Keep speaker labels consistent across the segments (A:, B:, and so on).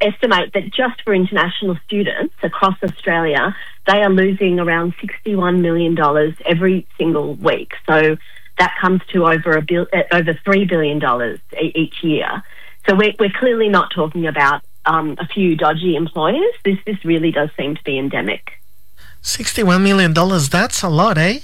A: estimate that just for international students across Australia, they are losing around $61 million every single week. So that comes to over $3 billion each year. So we're clearly not talking about a few dodgy employers. This really does seem to be endemic.
B: $61 million, that's a lot, eh?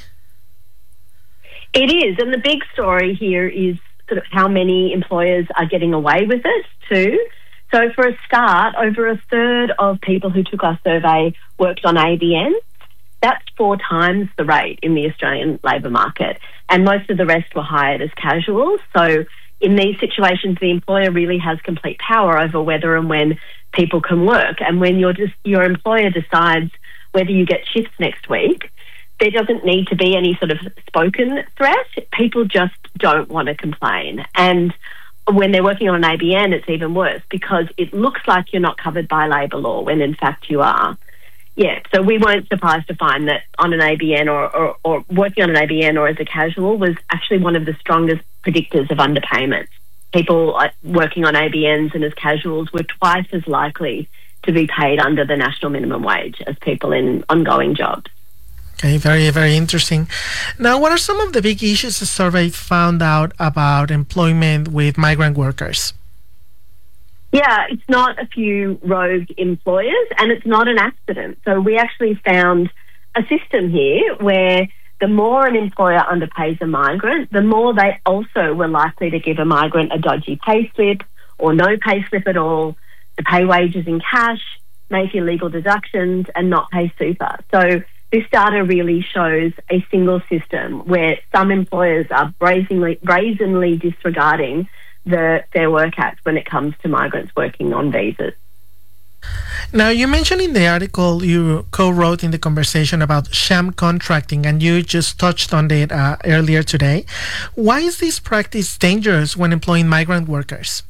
A: It is, and the big story here is sort of how many employers are getting away with it too. So for a start, over a third of people who took our survey worked on ABN. That's 4 times the rate in the Australian labour market, and most of the rest were hired as casuals. So in these situations, the employer really has complete power over whether and when people can work. And when your employer decides whether you get shifts next week, there doesn't need to be any sort of spoken threat. People just don't want to complain. And when they're working on an ABN, it's even worse because it looks like you're not covered by labour law when in fact you are. Yeah, so we weren't surprised to find that on an ABN or working on an ABN or as a casual was actually one of the strongest predictors of underpayment. People working on ABNs and as casuals were twice as likely to be paid under the national minimum wage as people in ongoing jobs.
B: Okay, very, very interesting. Now, what are some of the big issues the survey found out about employment with migrant workers?
A: Yeah, it's not a few rogue employers and it's not an accident. So we actually found a system here where the more an employer underpays a migrant, the more they also were likely to give a migrant a dodgy pay slip or no pay slip at all, to pay wages in cash, make illegal deductions and not pay super. So this data really shows a single system where some employers are brazenly disregarding the Fair Work Act when it comes to migrants working on visas.
B: Now, you mentioned in the article you co-wrote in the conversation about sham contracting, and you just touched on it earlier today. Why is this practice dangerous when employing migrant workers?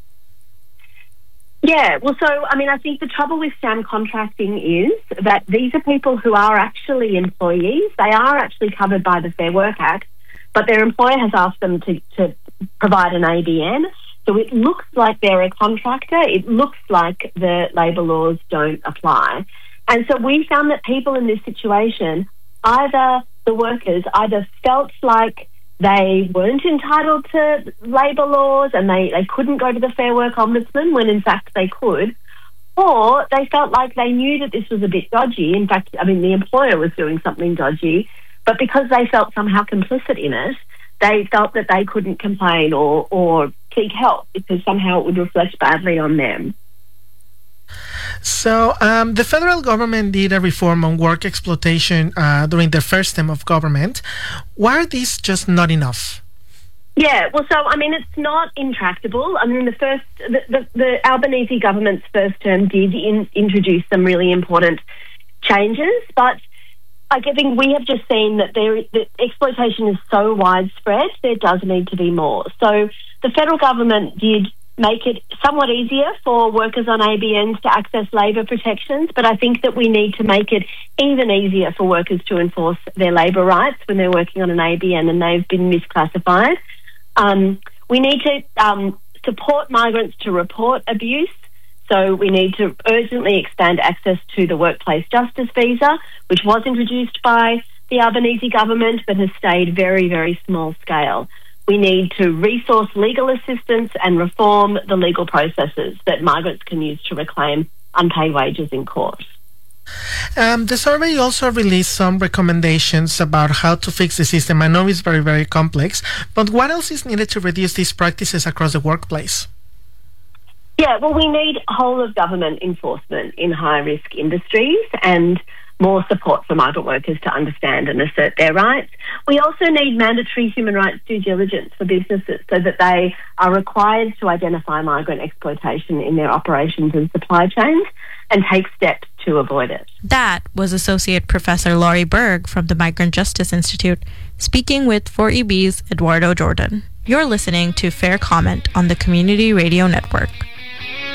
A: Yeah, well, so, I think the trouble with sham contracting is that these are people who are actually employees. They are actually covered by the Fair Work Act, but their employer has asked them to provide an ABN. So it looks like they're a contractor. It looks like the labour laws don't apply. And so we found that people in this situation, the workers either felt like they weren't entitled to labour laws and they couldn't go to the Fair Work Ombudsman when in fact they could, or they felt like they knew that this was a bit dodgy. In fact, the employer was doing something dodgy, but because they felt somehow complicit in it, they felt that they couldn't complain or seek help because somehow it would reflect badly on them.
B: So the federal government did a reform on work exploitation during their first term of government. Why are these just not enough?
A: Yeah, well, so, it's not intractable. The Albanese government's first term did introduce some really important changes, but I think we have just seen that the exploitation is so widespread, there does need to be more. So the federal government did make it somewhat easier for workers on ABNs to access labour protections, but I think that we need to make it even easier for workers to enforce their labour rights when they're working on an ABN and they've been misclassified. We need to support migrants to report abuse. So we need to urgently expand access to the Workplace Justice Visa, which was introduced by the Albanese government but has stayed very, very small scale. We need to resource legal assistance and reform the legal processes that migrants can use to reclaim unpaid wages in court.
B: The survey also released some recommendations about how to fix the system. I know it's very, very complex, but what else is needed to reduce these practices across the workplace?
A: Yeah, well, we need whole-of-government enforcement in high-risk industries and more support for migrant workers to understand and assert their rights. We also need mandatory human rights due diligence for businesses so that they are required to identify migrant exploitation in their operations and supply chains and take steps to avoid it.
C: That was Associate Professor Laurie Berg from the Migrant Justice Institute speaking with 4EB's Eduardo Jordan. You're listening to Fair Comment on the Community Radio Network.